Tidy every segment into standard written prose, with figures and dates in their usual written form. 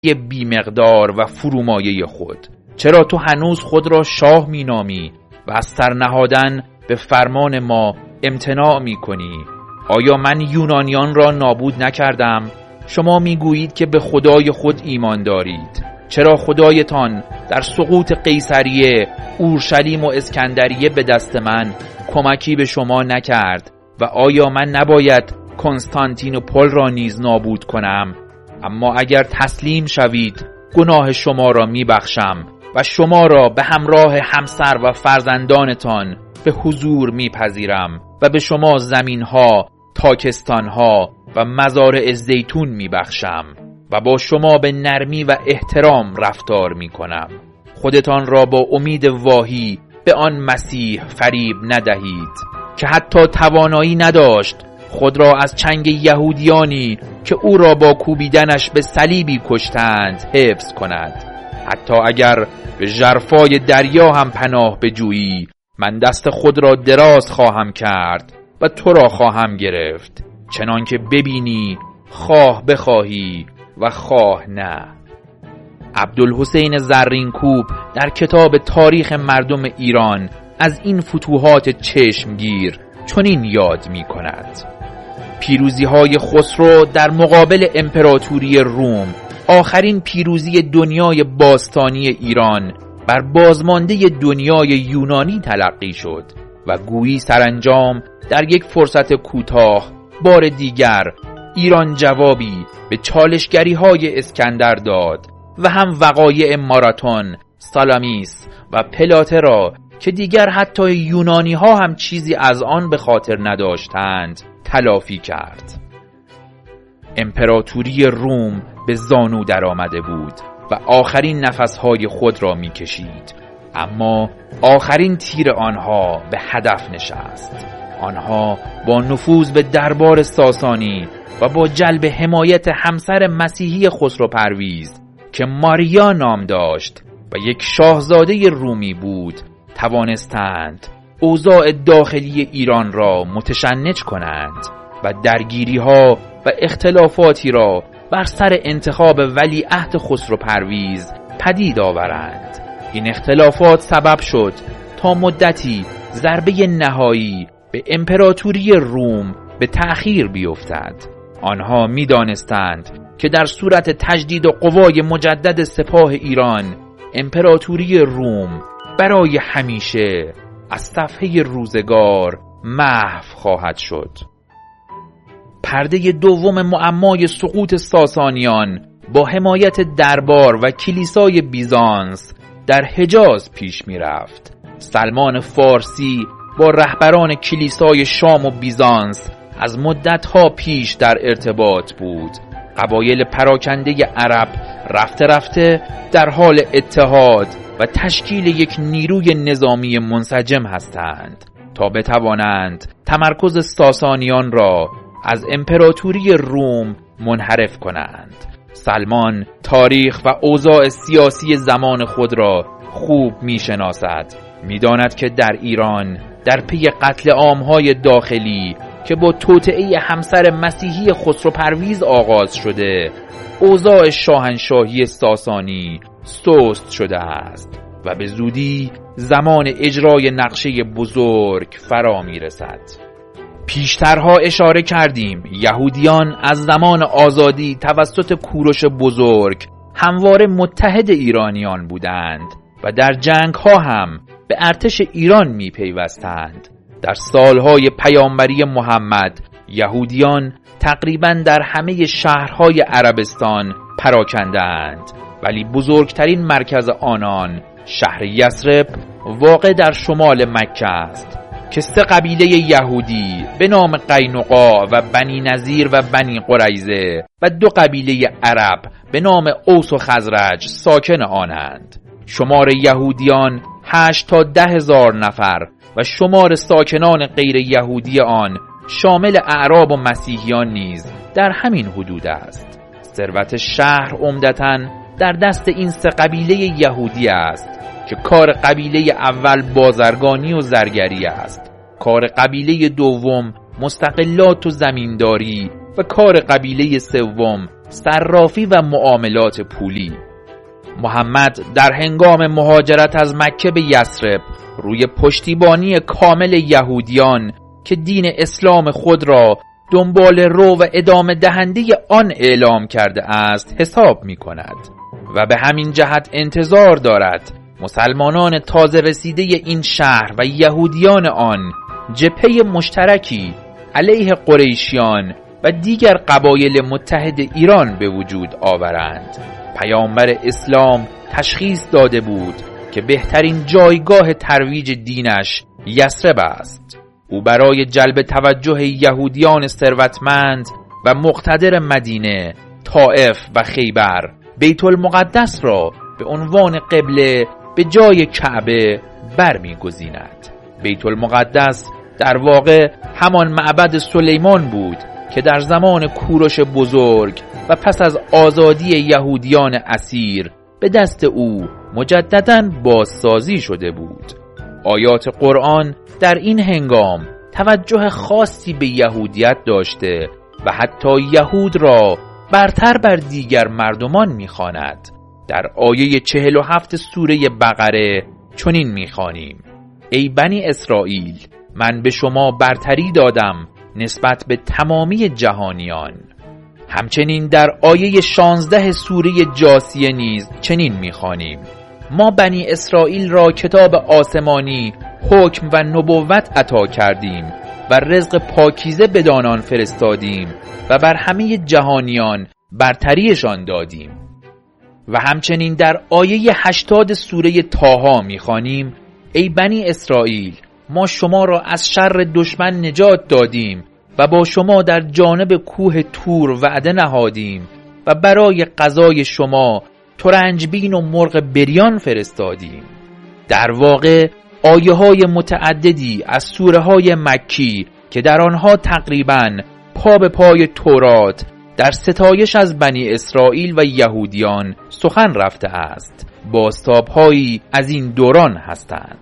بیمقدار و فرومایه خود؟ چرا تو هنوز خود را شاه می نامی و از سر نهادن به فرمان ما امتناع می کنی؟ آیا من یونانیان را نابود نکردم؟ شما می گویید که به خدای خود ایمان دارید. چرا خدایتان در سقوط قیصریه، اورشلیم و اسکندریه به دست من کمکی به شما نکرد؟ و آیا من نباید کنستانتینوپل را نیز نابود کنم؟ اما اگر تسلیم شوید گناه شما را می بخشم و شما را به همراه همسر و فرزندانتان به حضور می پذیرم و به شما زمینها، تاکستانها و مزارع زیتون می بخشم و با شما به نرمی و احترام رفتار می کنم. خودتان را با امید واهی به آن مسیح فریب ندهید که حتی توانایی نداشت خود را از چنگ یهودیانی که او را با کوبیدنش به صلیبی کشتند حفظ کند. حتی اگر به ژرفای دریا هم پناه بجویی، من دست خود را دراز خواهم کرد و تو را خواهم گرفت، چنان که ببینی خواه بخواهی و خواه نه. عبدالحسین زرینکوب در کتاب تاریخ مردم ایران از این فتوحات چشمگیر چنین یاد می کند: پیروزی‌های خسرو در مقابل امپراتوری روم آخرین پیروزی دنیای باستانی ایران بر بازمانده دنیای یونانی تلقی شد و گویی سرانجام در یک فرصت کوتاه بار دیگر ایران جوابی به چالشگری‌های اسکندر داد و هم وقایع ماراتون، سالامیس و پلاته را که دیگر حتی یونانی ها هم چیزی از آن به خاطر نداشتند تلافی کرد. امپراتوری روم به زانو در آمده بود و آخرین نفسهای خود را می کشید، اما آخرین تیر آنها به هدف نشست. آنها با نفوذ به دربار ساسانی و با جلب حمایت همسر مسیحی خسرو پرویز که ماریا نام داشت و یک شاهزاده رومی بود توانستند اوضاع داخلی ایران را متشنج کنند و درگیری‌ها و اختلافاتی را بر سر انتخاب ولیعهد خسرو پرویز پدید آورند. این اختلافات سبب شد تا مدتی ضربه نهایی به امپراتوری روم به تأخیر بیفتد. آنها می دانستند که در صورت تجدید قوای مجدد سپاه ایران، امپراتوری روم برای همیشه از صفحه روزگار محو خواهد شد. پرده دوم معمای سقوط ساسانیان با حمایت دربار و کلیسای بیزانس در حجاز پیش می رفت. سلمان فارسی با رهبران کلیسای شام و بیزانس از مدتها پیش در ارتباط بود. قبایل پراکنده عرب رفته رفته در حال اتحاد و تشکیل یک نیروی نظامی منسجم هستند تا بتوانند تمرکز ساسانیان را از امپراتوری روم منحرف کنند. سلمان تاریخ و اوضاع سیاسی زمان خود را خوب می‌شناسد. می‌داند که در ایران در پی قتل عام‌های داخلی که با توطئه همسر مسیحی خسرو پرویز آغاز شده، اوضاع شاهنشاهی ساسانی سست شده است و به زودی زمان اجرای نقشه بزرگ فرا می‌رسد. پیشترها اشاره کردیم یهودیان از زمان آزادی توسط کوروش بزرگ همواره متحد ایرانیان بودند و در جنگ‌ها هم به ارتش ایران می‌پیوستند. در سالهای پیامبری محمد یهودیان تقریباً در همه شهرهای عربستان پراکندند، ولی بزرگترین مرکز آنان شهر یثرب واقع در شمال مکه است که 3 قبیله یهودی به نام قینقاع و بنی نضیر و بنی قریظه و 2 قبیله عرب به نام اوس و خزرج ساکن آنند. شمار یهودیان 8 تا 10 هزار نفر و شمار ساکنان غیر یهودی آن شامل اعراب و مسیحیان نیز در همین حدود است. ثروت شهر عمدتاً در دست این 3 قبیله یهودی است که کار قبیله اول بازرگانی و زرگری است، کار قبیله دوم مستقلات و زمینداری و کار قبیله سوم صرافی و معاملات پولی. محمد در هنگام مهاجرت از مکه به یثرب روی پشتیبانی کامل یهودیان که دین اسلام خود را دنبال رو و ادامه دهنده آن اعلام کرده است حساب می کند و به همین جهت انتظار دارد مسلمانان تازه رسیده این شهر و یهودیان آن جبهه مشترکی علیه قریشیان و دیگر قبایل متحد ایران به وجود آورند. پیامبر اسلام تشخیص داده بود که بهترین جایگاه ترویج دینش یثرب است. او برای جلب توجه یهودیان ثروتمند و مقتدر مدینه، طائف و خیبر بیت المقدس را به عنوان قبله به جای کعبه برمی‌گزیند. بیت المقدس در واقع همان معبد سلیمان بود که در زمان کوروش بزرگ و پس از آزادی یهودیان اسیر به دست او مجدداً بازسازی شده بود. آیات قرآن در این هنگام توجه خاصی به یهودیت داشته و حتی یهود را برتر بر دیگر مردمان می‌خواند. در آیه 47 سوره بقره چنین می‌خوانیم: ای بنی اسرائیل، من به شما برتری دادم نسبت به تمامی جهانیان. همچنین در آیه 16 سوره جاثیه نیز چنین می‌خوانیم: ما بنی اسرائیل را کتاب آسمانی، حکم و نبوت عطا کردیم و رزق پاکیزه بدان آن فرستادیم و بر همه جهانیان برتریشان دادیم. و همچنین در آیه 80 سوره طه می‌خوانیم: ای بنی اسرائیل، ما شما را از شر دشمن نجات دادیم و با شما در جانب کوه طور وعده نهادیم و برای غذای شما ترنجبین و مرغ بریان فرستادیم. در واقع آیه های متعددی از سوره های مکی که در آنها تقریباً پا به پای تورات در ستایش از بنی اسرائیل و یهودیان سخن رفته است، بازتاب‌هایی از این دوران هستند.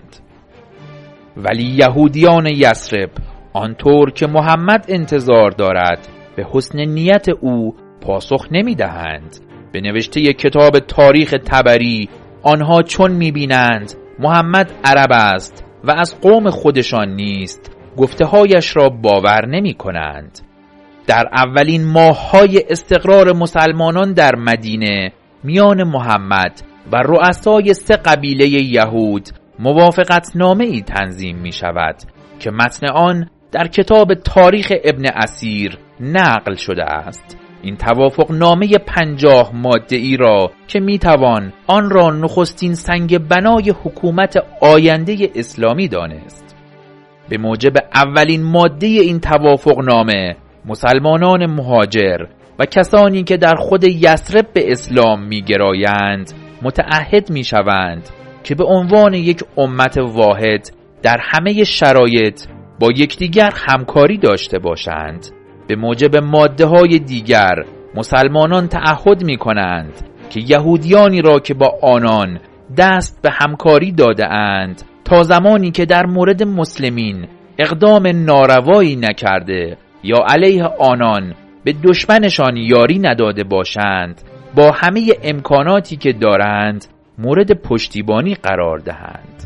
ولی یهودیان یثرب آنطور که محمد انتظار دارد به حسن نیت او پاسخ نمی‌دهند. به نوشته کتاب تاریخ طبری آنها چون می‌بینند محمد عرب است و از قوم خودشان نیست، گفته‌هایش را باور نمی‌کنند. در اولین ماه‌های استقرار مسلمانان در مدینه میان محمد و رؤسای 3 قبیله یهود موافقتنامه‌ای تنظیم می‌شود که متن آن در کتاب تاریخ ابن اسیر نقل شده است. این توافق نامه 50 ماده‌ای را که میتوان آن را نخستین سنگ بنای حکومت آینده اسلامی دانست. به موجب اولین ماده این توافق نامه، مسلمانان مهاجر و کسانی که در خود یثرب به اسلام میگرایند متعهد میشوند که به عنوان یک امت واحد در همه شرایط با یکدیگر همکاری داشته باشند. به موجب ماده های دیگر مسلمانان تعهد می کنند که یهودیانی را که با آنان دست به همکاری داده اند تا زمانی که در مورد مسلمین اقدام ناروایی نکرده یا علیه آنان به دشمنشان یاری نداده باشند با همه امکاناتی که دارند مورد پشتیبانی قرار دهند.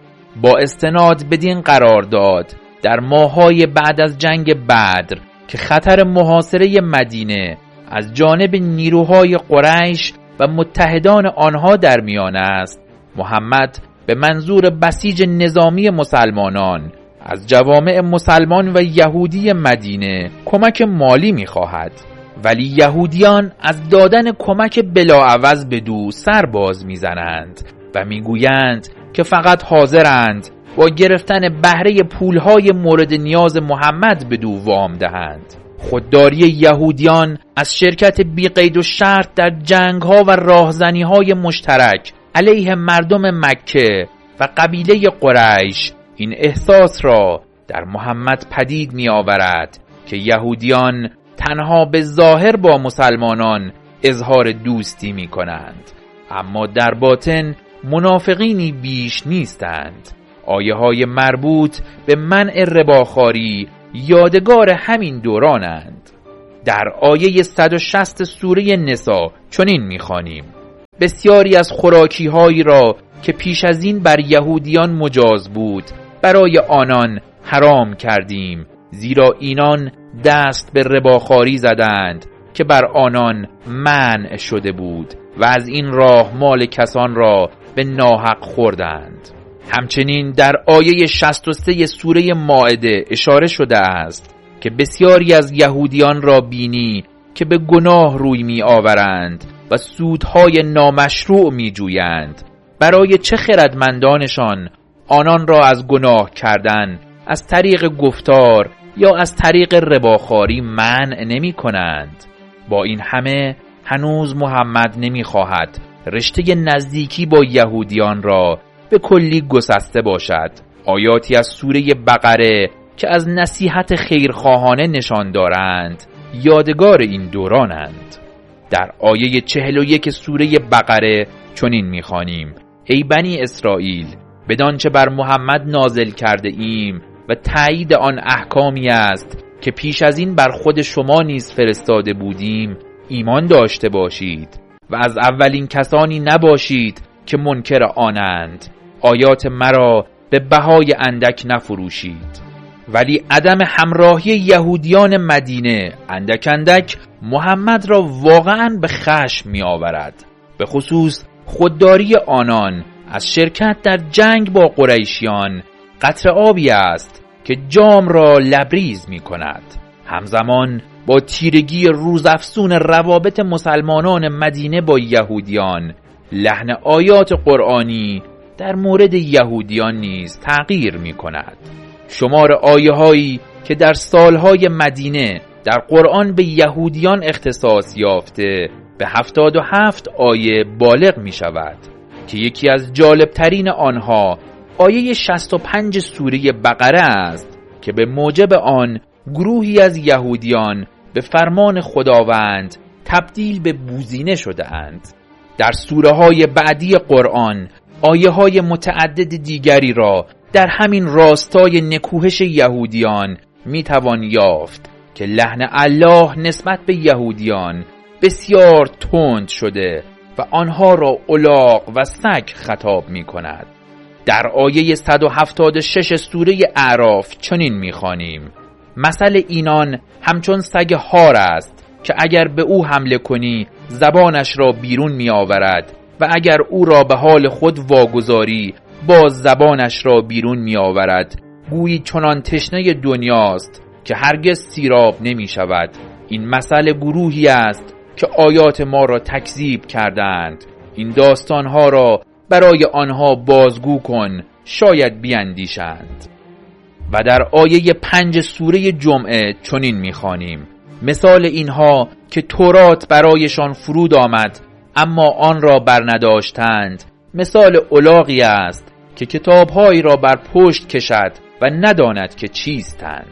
با استناد بدین قرارداد در ماه‌های بعد از جنگ بدر که خطر محاصره مدینه از جانب نیروهای قریش و متحدان آنها در میان است، محمد به منظور بسیج نظامی مسلمانان از جوامع مسلمان و یهودی مدینه کمک مالی می‌خواهد، ولی یهودیان از دادن کمک بلاعوض بدو سر باز می‌زنند و می‌گویند که فقط حاضرند با گرفتن بهره پولهای مورد نیاز محمد بدو وام دهند. خودداری یهودیان از شرکت بی قید و شرط در جنگ‌ها و راهزنی‌های مشترک علیه مردم مکه و قبیله قریش این احساس را در محمد پدید می‌آورد که یهودیان تنها به ظاهر با مسلمانان اظهار دوستی می‌کنند، اما در باطن منافقینی بیش نیستند. آیه های مربوط به منع رباخواری یادگار همین دورانند. در آیه 160 سوره نساء چنین می‌خوانیم: بسیاری از خوراکی‌هایی را که پیش از این بر یهودیان مجاز بود برای آنان حرام کردیم، زیرا اینان دست به رباخواری زدند که بر آنان منع شده بود و از این راه مال کسان را به ناحق خوردند. همچنین در آیه 63 سوره مائده اشاره شده است که بسیاری از یهودیان را بینی که به گناه روی می آورند و سودهای نامشروع می جویند. برای چه خردمندانشان آنان را از گناه کردن از طریق گفتار یا از طریق رباخواری منع نمی کنند؟ با این همه هنوز محمد نمی خواهد رشته نزدیکی با یهودیان را به کلی گسسته باشد. آیاتی از سوره بقره که از نصیحت خیرخواهانه نشان دارند یادگار این دورانند. در آیه 41 سوره بقره چنین می‌خوانیم: ای بنی اسرائیل، بدانچه بر محمد نازل کرده ایم و تایید آن احکامی است که پیش از این بر خود شما نیز فرستاده بودیم ایمان داشته باشید و از اولین کسانی نباشید که منکر آنند. آیات مرا به بهای اندک نفروشید. ولی عدم همراهی یهودیان مدینه اندک اندک محمد را واقعاً به خشم می آورد. به خصوص خودداری آنان از شرکت در جنگ با قریشیان قطره آبی است که جام را لبریز می کند. همزمان با تیرگی روزافزون روابط مسلمانان مدینه با یهودیان، لحن آیات قرآنی در مورد یهودیان نیز تغییر می کند. شمار آیه هایی که در سالهای مدینه در قرآن به یهودیان اختصاص یافته به 77 آیه بالغ می شود که یکی از جالبترین آنها آیه 65 سوره بقره است که به موجب آن گروهی از یهودیان به فرمان خداوند تبدیل به بوزینه شده اند. در سوره های بعدی قرآن آیه های متعدد دیگری را در همین راستای نکوهش یهودیان می توان یافت که لحن الله نسبت به یهودیان بسیار تند شده و آنها را الاغ و سگ خطاب می کند. در آیه 176 سوره اعراف چنین می خوانیم: مثل اینان همچون سگ هار است که اگر به او حمله کنی زبانش را بیرون می آورد و اگر او را به حال خود واگذاری باز زبانش را بیرون می آورد. گویی چنان تشنه دنیاست که هرگز سیراب نمی شود. این مثل گروهی است که آیات ما را تکذیب کردند. این داستانها را برای آنها بازگو کن، شاید بیندیشند. و در آیه 5 سوره جمعه چنین می‌خوانیم: مثال اینها که تورات برایشان فرود آمد اما آن را برنداشتند، مثال الاغی است که کتاب‌هایی را بر پشت کشد و نداند که چیستند.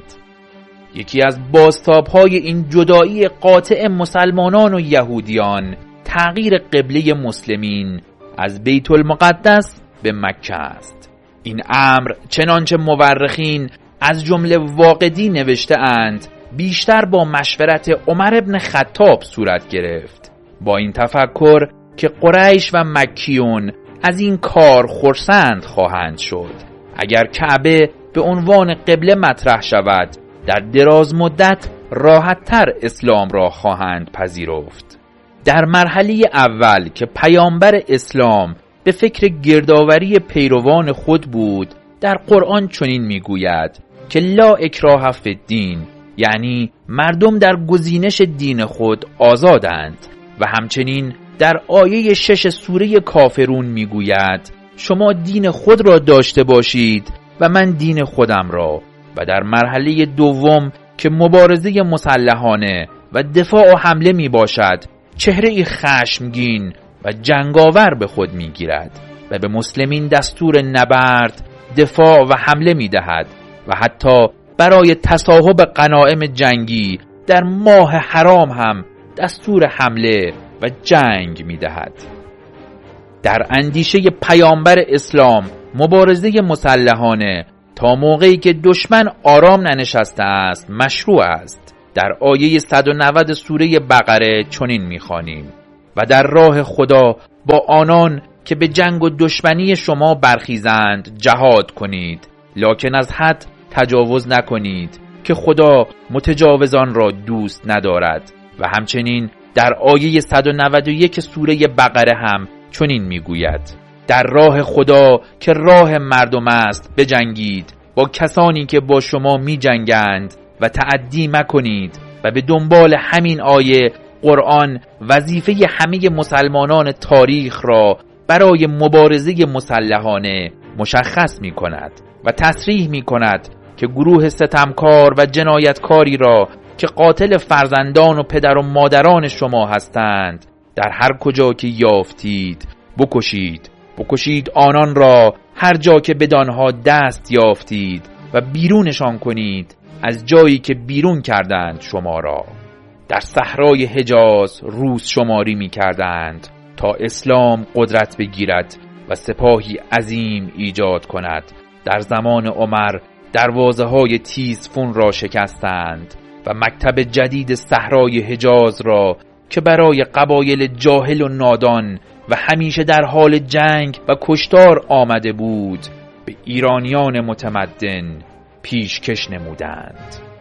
یکی از بازتاب‌های این جدایی قاطع مسلمانان و یهودیان تغییر قبله مسلمین از بیت المقدس به مکه است. این امر چنانچه مورخین از جمله واقدی نوشته اند بیشتر با مشورت عمر بن خطاب صورت گرفت، با این تفکر که قریش و مکیون از این کار خرسند خواهند شد. اگر کعبه به عنوان قبله مطرح شود در دراز مدت راحت‌تر اسلام را خواهند پذیرفت. در مرحله اول که پیامبر اسلام به فکر گردآوری پیروان خود بود، در قرآن چنین میگوید که لا اکراه فی الدین، یعنی مردم در گزینش دین خود آزادند. و همچنین در آیه 6 سوره کافرون میگوید شما دین خود را داشته باشید و من دین خودم را. و در مرحله دوم که مبارزه مسلحانه و دفاع و حمله می باشد، چهره خشمگین و جنگاور به خود می گیرد و به مسلمین دستور نبرد، دفاع و حمله می دهد و حتی برای تصاحب غنایم جنگی در ماه حرام هم دستور حمله و جنگ می دهد. در اندیشه پیامبر اسلام مبارزه مسلحانه تا موقعی که دشمن آرام ننشسته است مشروع است. در آیه 190 سوره بقره چنین می‌خوانیم: و در راه خدا با آنان که به جنگ و دشمنی شما برخیزند جهاد کنید، لکن از حد تجاوز نکنید که خدا متجاوزان را دوست ندارد. و همچنین در آیه 191 سوره بقره هم چنین میگوید: در راه خدا که راه مردم است بجنگید، با کسانی که با شما می جنگند و تعدی مکنید. و به دنبال همین آیه قرآن وظیفه همه مسلمانان تاریخ را برای مبارزه مسلحانه مشخص می کند و تصریح می کند که گروه ستمکار و جنایتکاری را که قاتل فرزندان و پدر و مادران شما هستند در هر کجا که یافتید بکشید آنان را هر جا که بدانها دست یافتید و بیرونشان کنید از جایی که بیرون کردند شما را. در صحرای حجاز روز شماری می کردند تا اسلام قدرت بگیرد و سپاهی عظیم ایجاد کند. در زمان عمر دروازه های تیزفون را شکستند و مکتب جدید صحرای حجاز را که برای قبایل جاهل و نادان و همیشه در حال جنگ و کشتار آمده بود به ایرانیان متمدن پیشکش نمودند.